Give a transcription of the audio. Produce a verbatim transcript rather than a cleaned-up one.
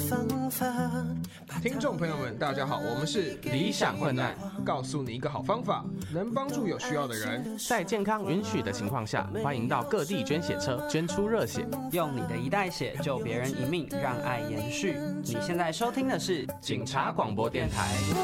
方法。 听众朋友们，大家好，我们是理想混蛋，告诉你一个好方法，能帮助有需要的人。 在健康允许的情况下，欢迎到各地捐血车捐出热血， 用你的一袋血救别人一命，让爱延续。你现在收听的是警察广播电台。